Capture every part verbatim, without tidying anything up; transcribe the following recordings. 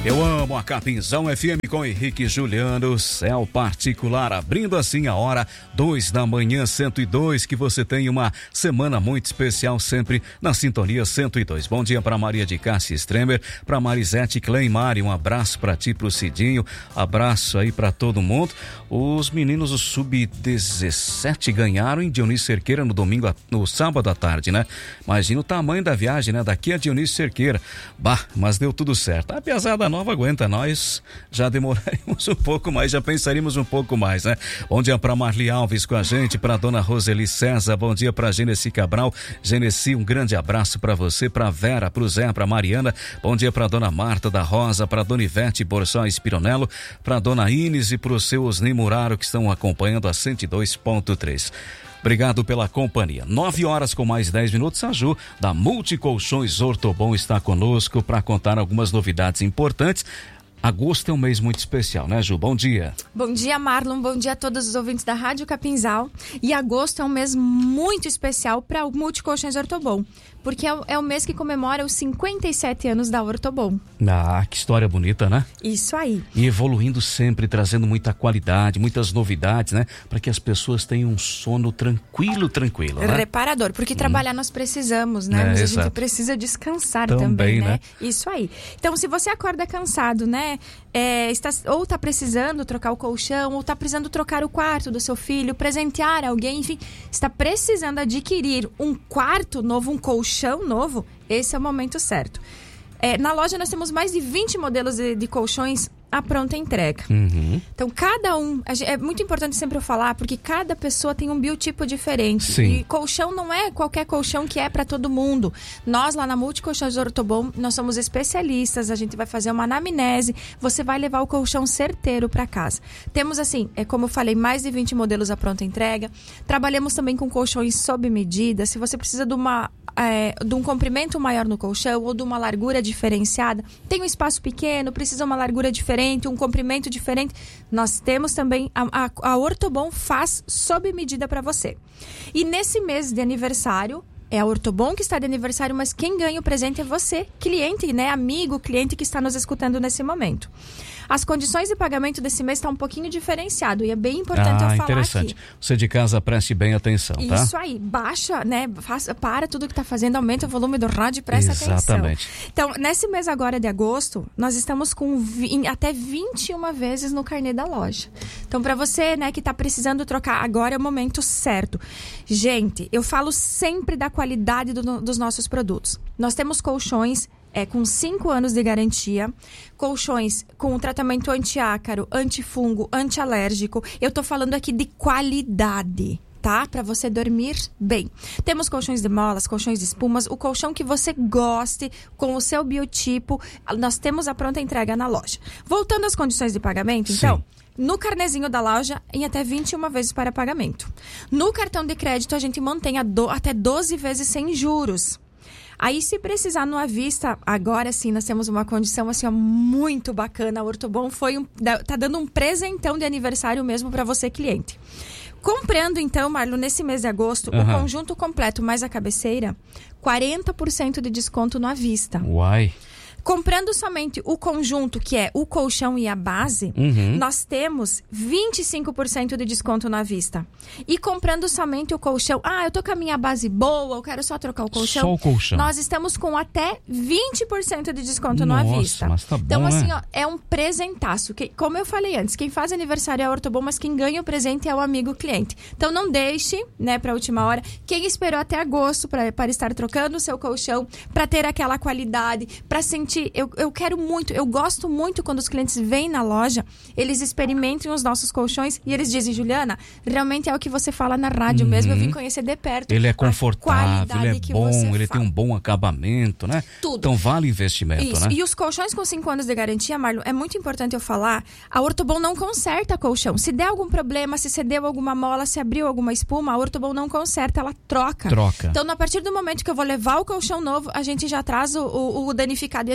Eu amo a Capinzão F M com Henrique e Juliano, céu particular, abrindo assim a hora dois da manhã, cento e dois, que você tenha uma semana muito especial sempre na sintonia cento e dois. Bom dia para Maria de Cássia Stremer, para Marisete Cleimari, um abraço para ti, pro Cidinho, abraço aí para todo mundo. Os meninos do sub dezessete ganharam em Dionísio Cerqueira no domingo, no sábado à tarde, né? Imagina o tamanho da viagem, né? Daqui a Dionísio Cerqueira. Bah, mas deu tudo certo. Apesar da nova aguenta, nós já demoraríamos um pouco mais, já pensaríamos um pouco mais, né? Bom dia para Marli Alves com a gente, para dona Roseli César, bom dia para Genesi Cabral. Genesi, um grande abraço para você, para Vera, para o Zé, para Mariana, bom dia para dona Marta da Rosa, para dona Ivete Borsó Espironello, para dona Inês e para os seus Nimuraro que estão acompanhando a cento e dois ponto três. Obrigado pela companhia. Nove horas com mais dez minutos. A Ju, da Multicolchões Ortobon, está conosco para contar algumas novidades importantes. Agosto é um mês muito especial, né, Ju? Bom dia. Bom dia, Marlon. Bom dia a todos os ouvintes da Rádio Capinzal. E agosto é um mês muito especial para o Multicolchões Ortobon, porque é o, é o mês que comemora os cinquenta e sete anos da Ortobon. Ah, que história bonita, né? Isso aí. E evoluindo sempre, trazendo muita qualidade, muitas novidades, né? Para que as pessoas tenham um sono tranquilo, tranquilo, né? Reparador, porque hum. trabalhar nós precisamos, né? É, Mas a exato. gente precisa descansar também, também, né? né? Isso aí. Então, se você acorda cansado, né? É, está, ou está precisando trocar o colchão, ou está precisando trocar o quarto do seu filho, presentear alguém, enfim, está precisando adquirir um quarto novo, um colchão novo, esse é o momento certo. É, na loja nós temos mais de vinte modelos de, de colchões à pronta entrega. Uhum. Então, cada um... É muito importante sempre eu falar, porque cada pessoa tem um biotipo diferente. Sim. E colchão não é qualquer colchão que é para todo mundo. Nós, lá na Multicolchões Ortobon, nós somos especialistas, a gente vai fazer uma anamnese, você vai levar o colchão certeiro para casa. Temos, assim, é como eu falei, mais de vinte modelos à pronta entrega. Trabalhamos também com colchões sob medida. Se você precisa de uma... É, de um comprimento maior no colchão ou de uma largura diferenciada, tem um espaço pequeno, precisa uma largura diferente, um comprimento diferente, nós temos também, a, a, a Ortobon faz sob medida para você. E nesse mês de aniversário, é a Ortobon que está de aniversário, mas quem ganha o presente é você, cliente, né? Amigo, cliente que está nos escutando nesse momento. As condições de pagamento desse mês estão um pouquinho diferenciado e é bem importante ah, eu falar interessante. aqui. Você de casa preste bem atenção, tá? Isso aí, baixa, né? Faça, para tudo que está fazendo, aumenta o volume do rádio e presta Exatamente. atenção. Então, nesse mês agora de agosto, nós estamos com vi, até vinte e uma vezes no carnê da loja. Então, para você, né, que está precisando trocar, agora é o momento certo. Gente, eu falo sempre da qualidade do, dos nossos produtos. Nós temos colchões É, com cinco anos de garantia, colchões com tratamento antiácaro, antifungo, antialérgico. Eu tô falando aqui de qualidade, tá? Para você dormir bem. Temos colchões de molas, colchões de espumas, o colchão que você goste, com o seu biotipo. Nós temos a pronta entrega na loja. Voltando às condições de pagamento, então... Sim. No carnezinho da loja, em até vinte e uma vezes para pagamento. No cartão de crédito, a gente mantém a do, até doze vezes sem juros. Aí, se precisar no à vista, agora sim, nós temos uma condição assim, ó, muito bacana. A Ortobon foi um, tá dando um presentão de aniversário mesmo para você, cliente. Comprando, então, Marlon, nesse mês de agosto, uhum. o conjunto completo mais a cabeceira, quarenta por cento de desconto no à vista. Uai! Comprando somente o conjunto, que é o colchão e a base, uhum. nós temos vinte e cinco por cento de desconto na vista. E comprando somente o colchão, ah, eu tô com a minha base boa, eu quero só trocar o colchão. Só o colchão. Nós estamos com até vinte por cento de desconto Nossa, na vista. Mas tá bom, então, assim, né? ó, é um presentaço. Que, como eu falei antes, quem faz aniversário é a Ortobon, mas quem ganha o presente é o amigo cliente. Então, não deixe, né, pra última hora. Quem esperou até agosto pra, para estar trocando o seu colchão, pra ter aquela qualidade, pra sentir... Eu, eu quero muito, eu gosto muito quando os clientes vêm na loja, eles experimentem os nossos colchões e eles dizem, Juliana, realmente é o que você fala na rádio uhum. mesmo, eu vim conhecer de perto. Ele é confortável, ele é bom, ele fala. tem um bom acabamento, né? Tudo. Então vale investimento, Isso. né? E os colchões com cinco anos de garantia, Marlon, é muito importante eu falar, a Ortobon não conserta colchão. Se der algum problema, se cedeu alguma mola, se abriu alguma espuma, a Ortobon não conserta, ela troca. Troca. Então, a partir do momento que eu vou levar o colchão novo, a gente já traz o, o, o danificado e a gente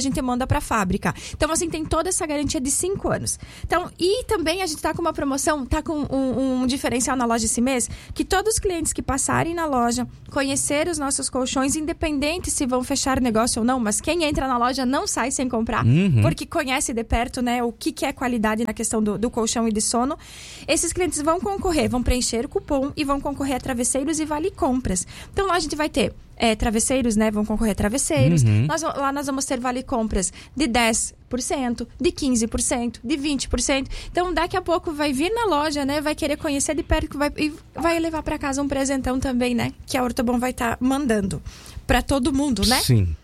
gente manda para a fábrica. Então, assim, tem toda essa garantia de cinco anos. Então, e também a gente tá com uma promoção, tá com um, um diferencial na loja esse mês, que todos os clientes que passarem na loja, conhecer os nossos colchões, independente se vão fechar negócio ou não, mas quem entra na loja não sai sem comprar, uhum. porque conhece de perto, né, o que, que é qualidade na questão do, do colchão e de sono. Esses clientes vão concorrer, vão preencher o cupom e vão concorrer a travesseiros e vale compras. Então, lá a gente vai ter É, travesseiros, né? Vão concorrer a travesseiros. Uhum. Nós, lá nós vamos ter vale compras de dez por cento, de quinze por cento, de vinte por cento. Então, daqui a pouco vai vir na loja, né? Vai querer conhecer de perto vai, e vai levar para casa um presentão também, né? Que a Ortobon vai estar tá mandando para todo mundo, né? Sim.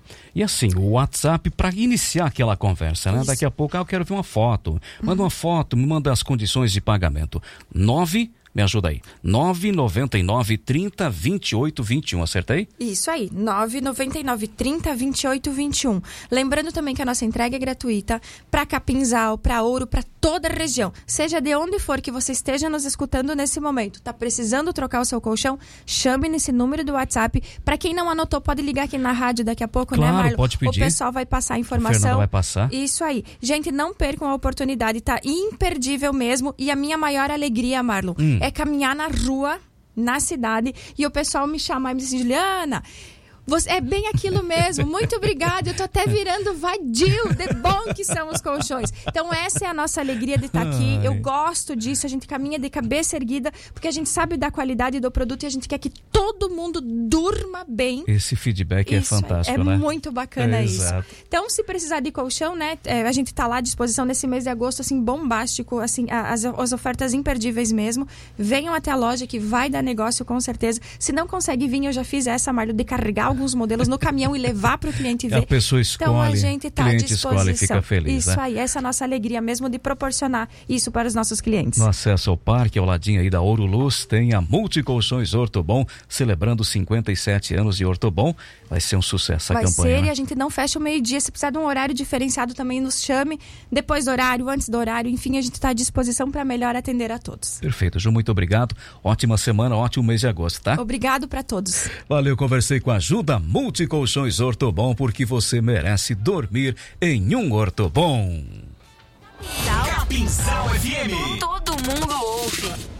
E assim, o WhatsApp para iniciar aquela conversa, né? Isso. Daqui a pouco, ah, eu quero ver uma foto. Manda uhum. uma foto, me manda as condições de pagamento. nove Me ajuda aí. nove nove nove, trinta, vinte e oito, vinte e um. Acertei? Isso aí. nove nove nove, trinta, vinte e oito, vinte e um. Lembrando também que a nossa entrega é gratuita para Capinzal, para Ouro, para toda a região. Seja de onde for que você esteja nos escutando nesse momento. Tá precisando trocar o seu colchão? Chame nesse número do WhatsApp. Para quem não anotou, pode ligar aqui na rádio daqui a pouco, claro, né, Marlon? Pode pedir. O pessoal vai passar a informação. O Fernando vai passar. Isso aí. Gente, não percam a oportunidade. Tá imperdível mesmo. E a minha maior alegria, Marlon, hum. é caminhar na rua, na cidade, e o pessoal me chamar e me dizer, Juliana, você, é bem aquilo mesmo, muito obrigada, eu tô até virando vadio, de bom que são os colchões. Então essa é a nossa alegria de estar aqui. Eu gosto disso, a gente caminha de cabeça erguida, porque a gente sabe da qualidade do produto e a gente quer que todo mundo durma bem. Esse feedback isso é fantástico, é, né? É muito bacana é, isso. Exato. Então, se precisar de colchão, né, é, a gente tá lá à disposição nesse mês de agosto, assim, bombástico, assim, as, as ofertas imperdíveis mesmo. Venham até a loja que vai dar negócio com certeza. Se não consegue vir, eu já fiz essa, Marlon, de carregar alguns modelos no caminhão e levar para o cliente ver. A pessoa escolhe, então a gente está à disposição. Escolhe e fica feliz, isso né? aí, essa é a nossa alegria mesmo de proporcionar isso para os nossos clientes. No acesso ao parque, ao ladinho aí da Ouro Luz, tem a Multicolchões Ortobon, celebrando cinquenta e sete anos de Ortobon. Vai ser um sucesso a Vai campanha. Vai ser, né? E a gente não fecha o meio-dia. Se precisar de um horário diferenciado também, nos chame. Depois do horário, antes do horário, enfim, a gente está à disposição para melhor atender a todos. Perfeito, Ju, muito obrigado. Ótima semana, ótimo mês de agosto, tá? Obrigado para todos. Valeu, conversei com a Ju da Multicolchões Ortobon, porque você merece dormir em um Ortobon. Capinzal F M. Todo mundo ouve.